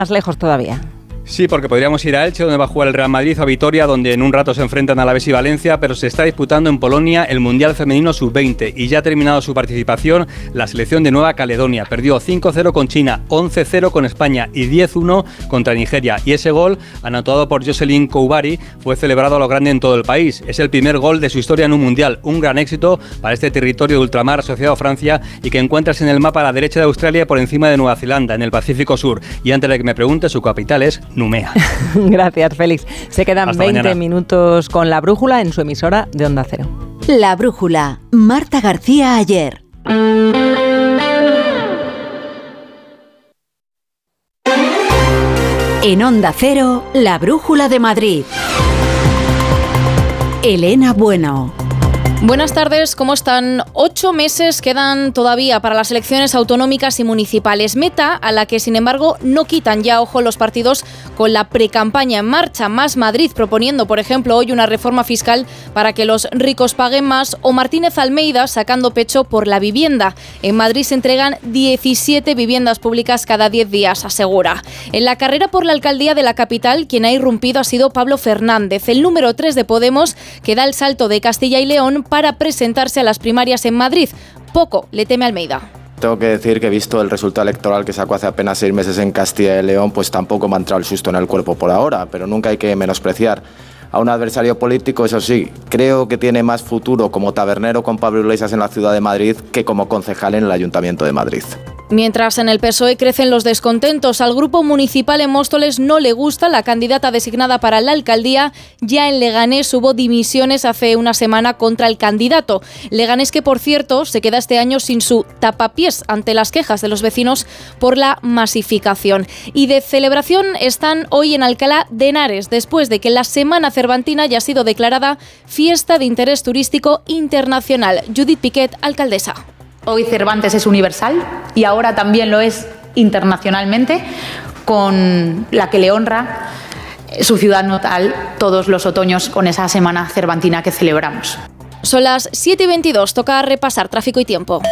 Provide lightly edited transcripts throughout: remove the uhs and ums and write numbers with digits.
más lejos todavía. Sí, porque podríamos ir a Elche, donde va a jugar el Real Madrid, o a Vitoria, donde en un rato se enfrentan a Alavés y Valencia, pero se está disputando en Polonia el Mundial Femenino Sub-20 y ya ha terminado su participación la selección de Nueva Caledonia. Perdió 5-0 con China, 11-0 con España y 10-1 contra Nigeria. Y ese gol, anotado por Jocelyn Koubari, fue celebrado a lo grande en todo el país. Es el primer gol de su historia en un Mundial, un gran éxito para este territorio de ultramar asociado a Francia y que encuentras en el mapa a la derecha de Australia por encima de Nueva Zelanda, en el Pacífico Sur. Y antes de que me pregunte, su capital es Numea. Gracias, Félix. Se quedan Hasta 20 mañana. minutos con La Brújula en su emisora de Onda Cero. La Brújula. Marta García Ayer. En Onda Cero, La Brújula de Madrid. Elena Bueno. Buenas tardes, ¿cómo están? 8 meses quedan todavía para las elecciones autonómicas y municipales. Meta a la que, sin embargo, no quitan ya ojo los partidos con la precampaña en marcha. Más Madrid proponiendo, por ejemplo, hoy una reforma fiscal para que los ricos paguen más, o Martínez Almeida sacando pecho por la vivienda. En Madrid se entregan 17 viviendas públicas cada 10 días, asegura. En la carrera por la alcaldía de la capital, quien ha irrumpido ha sido Pablo Fernández, el número 3 de Podemos, que da el salto de Castilla y León para presentarse a las primarias en Madrid. Poco le teme Almeida. Tengo que decir que, visto el resultado electoral que sacó hace apenas 6 meses en Castilla y León, pues tampoco me ha entrado el susto en el cuerpo por ahora, pero nunca hay que menospreciar a un adversario político. Eso sí, creo que tiene más futuro como tabernero con Pablo Iglesias en la ciudad de Madrid que como concejal en el Ayuntamiento de Madrid. Mientras en el PSOE crecen los descontentos, al grupo municipal en Móstoles no le gusta la candidata designada para la alcaldía. Ya en Leganés hubo dimisiones hace una semana contra el candidato. Leganés que, por cierto, se queda este año sin su tapapiés ante las quejas de los vecinos por la masificación. Y de celebración están hoy en Alcalá de Henares, después de que la Semana Cervantina haya sido declarada Fiesta de Interés Turístico Internacional. Judith Piquet, alcaldesa. Hoy Cervantes es universal y ahora también lo es internacionalmente, con la que le honra su ciudad natal todos los otoños con esa Semana Cervantina que celebramos. Son las 7:22, toca repasar tráfico y tiempo.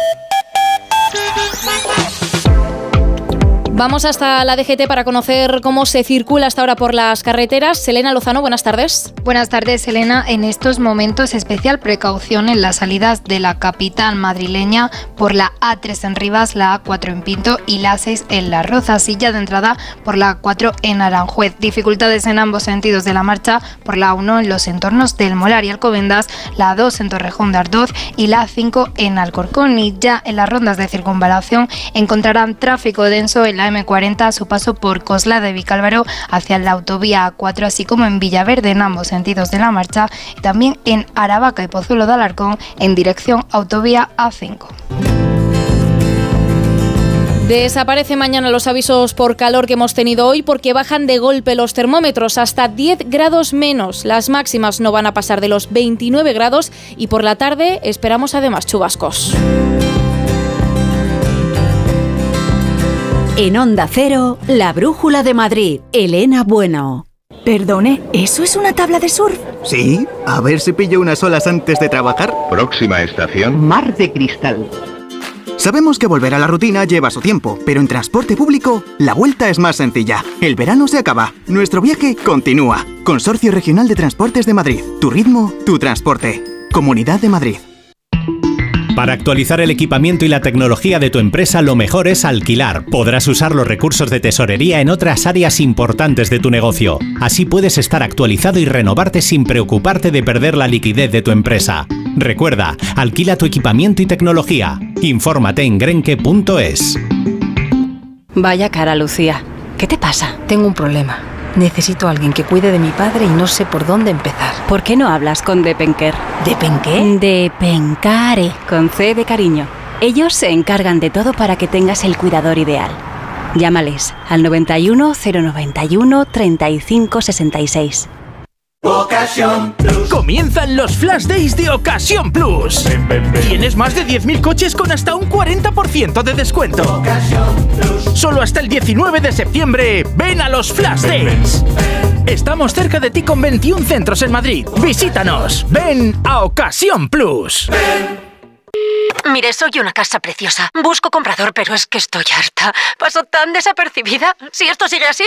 Vamos hasta la DGT para conocer cómo se circula hasta ahora por las carreteras. Elena Lozano, buenas tardes. Buenas tardes, Elena. En estos momentos, especial precaución en las salidas de la capital madrileña por la A3 en Rivas, la A4 en Pinto y la A6 en Las Rozas. Y ya de entrada por la A4 en Aranjuez. Dificultades en ambos sentidos de la marcha por la A1 en los entornos del Molar y Alcobendas, la A2 en Torrejón de Ardoz y la A5 en Alcorcón. Y ya en las rondas de circunvalación encontrarán tráfico denso en la M40 a su paso por Cosla de Vicálvaro hacia la autovía A4, así como en Villaverde en ambos sentidos de la marcha, y también en Aravaca y Pozuelo de Alarcón en dirección autovía A5. Desaparecen mañana los avisos por calor que hemos tenido hoy porque bajan de golpe los termómetros hasta 10 grados menos. Las máximas no van a pasar de los 29 grados y por la tarde esperamos además chubascos. En Onda Cero, La Brújula de Madrid. Elena Bueno. Perdone, ¿eso es una tabla de surf? Sí, a ver si pillo unas olas antes de trabajar. Próxima estación, Mar de Cristal. Sabemos que volver a la rutina lleva su tiempo, pero en transporte público la vuelta es más sencilla. El verano se acaba, nuestro viaje continúa. Consorcio Regional de Transportes de Madrid. Tu ritmo, tu transporte. Comunidad de Madrid. Para actualizar el equipamiento y la tecnología de tu empresa, lo mejor es alquilar. Podrás usar los recursos de tesorería en otras áreas importantes de tu negocio. Así puedes estar actualizado y renovarte sin preocuparte de perder la liquidez de tu empresa. Recuerda, alquila tu equipamiento y tecnología. Infórmate en grenke.es. Vaya cara, Lucía. ¿Qué te pasa? Tengo un problema. Necesito a alguien que cuide de mi padre y no sé por dónde empezar. ¿Por qué no hablas con Depenker? ¿Depenqué? Depencare, con C de cariño. Ellos se encargan de todo para que tengas el cuidador ideal. Llámales al 91 091 35 66. Ocasión Plus. Comienzan los Flash Days de Ocasión Plus. Tienes más de 10.000 coches con hasta un 40% de descuento. Solo hasta el 19 de septiembre, ven a los Flash Days. Estamos cerca de ti con 21 centros en Madrid. Visítanos. Ven a Ocasión Plus. Mire, soy una casa preciosa. Busco comprador, pero es que estoy harta. Paso tan desapercibida. Si esto sigue así,